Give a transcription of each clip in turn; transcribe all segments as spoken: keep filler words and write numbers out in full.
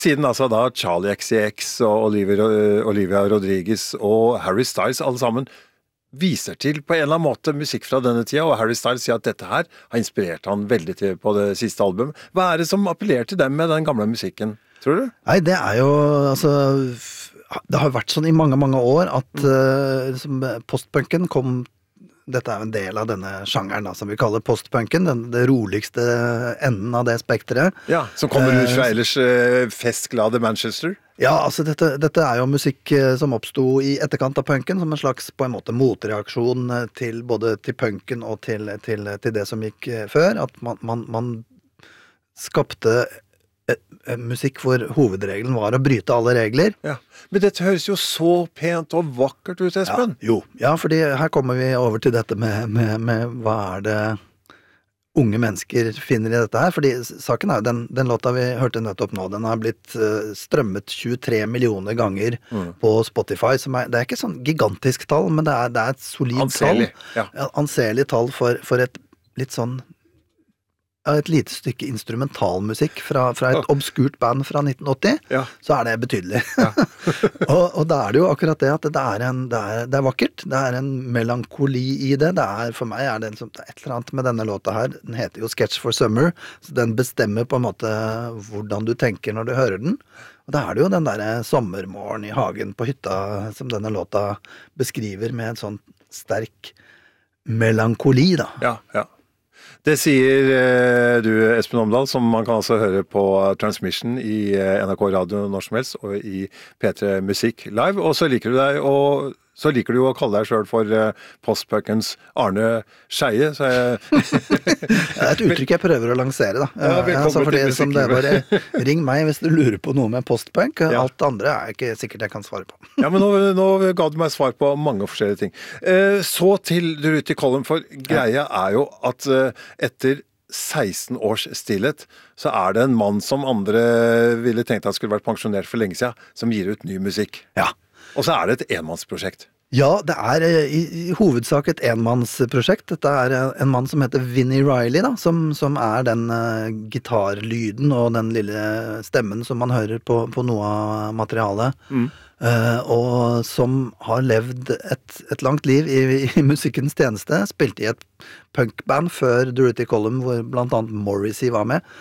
Siden altså da Charlie X C X og Olivia, Olivia Rodriguez og Harry Styles alle sammen viser til på en eller annen måte musikk fra denne tida, og Harry Styles sier at dette her har inspirert han veldig til på det siste albumet. Hva er det som appellerer til dem med den gamle musikken, tror du? Nei, det er jo, altså, det har vært sånn i mange, mange år at mm. uh, postpunken kom. Dette er en del av denne sjangeren da, som vi kaller postpunken, den, det roligste enden av det spektret. Ja, som kommer ut fra ellers uh, festglade Manchester. Ja, altså dette, dette er jo musikk som oppstod i etterkant av punken, som en slags på en måte motreaksjon til både til punken og til, til, til det som gikk før, at man, man, man skapte musikk hvor hovedregelen var å bryte alle regler. Ja, men dette høres jo så pent og vakkert ut, Espen. Ja, jo, ja, fordi her kommer vi over til dette med, med, med hva er det unge mennesker finner i dette her, fordi saken er jo, den, den låta vi hørte nettopp nå, den har blitt uh, strømmet tjuetre millioner ganger mm. på Spotify, som er, det er ikke sånn gigantisk tall, men det er, det er et solid anselig, tall. Ja. Anselig tall for, for et litt sånn et lite stykke instrumentalmusikk fra, fra et oh. obskurt band fra nitten åtti, ja. Så er det betydelig. Ja. og, og da er det jo akkurat det at det er, en, det, er, det er vakkert, det er en melankoli i det, det er, for meg er det, liksom, det er et eller annet med denne låta her, den heter jo Sketch for Summer, så den bestemmer på en måte hvordan du tenker når du hører den, og da er det jo den der sommermorgen i hagen på hytta som denne låta beskriver med en sånn sterk melankoli da. Ja, ja. Det sier eh, du, Espen Omdal, som man kan altså høre på Transmission i eh, N R K Radio når som helst, og i P tre Musikk Live, og så liker du deg, og så liker du jo å kalle deg selv for eh, postpunkens Arne Scheie, så jeg... Det er et uttrykk jeg prøver å lansere, da. Ja, ja, så for det som det bare, ring meg hvis du lurer på noe med postpunk, ja. Alt andre er ikke sikkert jeg kan svare på. Ja, men nå, nå ga du meg svar på mange forskjellige ting. Eh, så til Ruti Collum, for greia er jo at eh, etter seksten års stillhet, så er det en mann som andre ville tenkt at skulle vært pensjonert for lenge siden, som gir ut ny musikk. Ja. Og så er det et enmannsprosjekt. Ja, det er i, i hovedsak et enmannsprosjekt. Dette er en mann som heter Vinnie Riley, da, som, som er den uh, gitarlyden og den lille stemmen som man hører på, på noe av materialet. Mm. Uh, og som har levd et, et langt liv i, i musikkens tjeneste, spilte i et punkband før Ruti Collum, hvor blant annet Morrissey var med,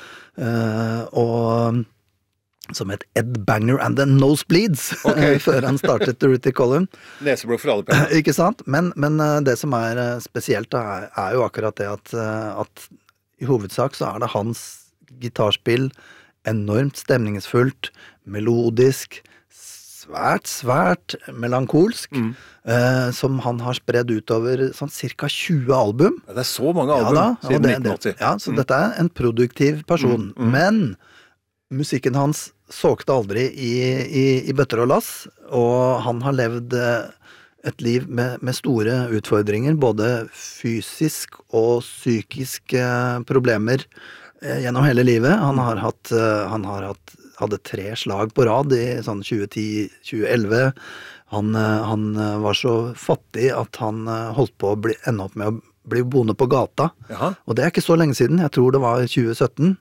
uh, og som het Ed Banger and the Nosebleeds, okay. Før han startet Ruti Collum. Neseblod for alle penner. Ikke sant? Men, men det som er spesielt er, er jo akkurat det at, at i hovedsak så er det hans gitarspill enormt stemningsfullt, melodisk, svært, svært melankolsk, mm. eh, som han har spredd utover sånn cirka tjue album. Ja, det er så mange album, ja, da, siden det, nitten åtti. Det, ja, så mm. dette er en produktiv person. Mm. Mm. Men musikken hans såkte aldri i, i, i bøtter og lass, og han har levd et liv med, med store utfordringer, både fysisk og psykiske problemer gjennom hele livet. Han har hatt, han har hatt hadde tre slag på rad i sånn tjue ti til tjue elleve. Han, han var så fattig at han holdt på å bli, ende opp med å bli boende på gata. Jaha. Og det er ikke så lenge siden, jeg tror det var tjue sytten.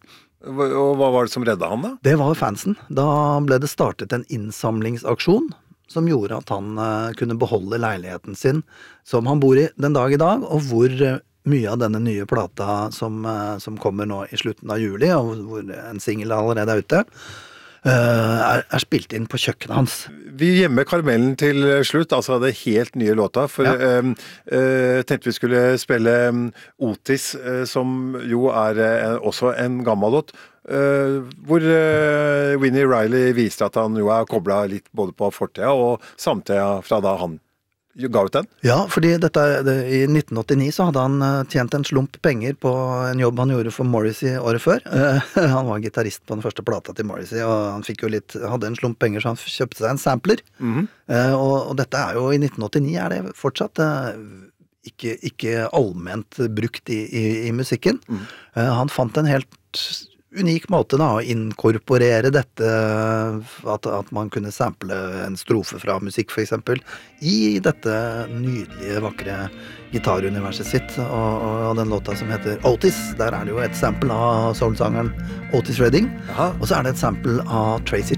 Og hva var det som redda han da? Det var fansen. Da ble det startet en innsamlingsaksjon som gjorde at han uh, kunne beholde leiligheten sin som han bor i den dag i dag, og hvor uh, mye av denne nye plata som, uh, som kommer nå i slutten av juli, og hvor en single allerede er ute, uh, er, er spilt inn på kjøkkenet hans. Vi gjemmer karamellen til slutt, altså det helt nye låta, for ja. uh, uh, tenkte vi skulle spille um, Otis, uh, som jo er uh, også en gammel låt, Uh, hvor uh, Vinnie Riley viste at han jo er koblet litt både på fortida og samtida fra da han ga ut den. Ja, fordi dette, det, i nitten åttini så hadde han uh, tjent en slump penger på en jobb han gjorde for Morrissey året før. Uh, han var gitarist på den første plata til Morrissey, og han fikk jo litt, hadde en slump penger, så han kjøpte seg en sampler. Mm-hmm. uh, og, og dette er jo, i nitten åttini er det fortsatt uh, ikke, ikke allment brukt i, i, i musikken. Mm. Uh, han fant en helt unik måte da, å inkorporere dette, at, at man kunne sample en strofe fra musikk for eksempel, i dette nydelige, vakre gitaruniverset sitt, og, og den låta som heter Otis, der er det jo et sample av soulsangeren Otis Redding, Aha. og så er det et sample av Tracy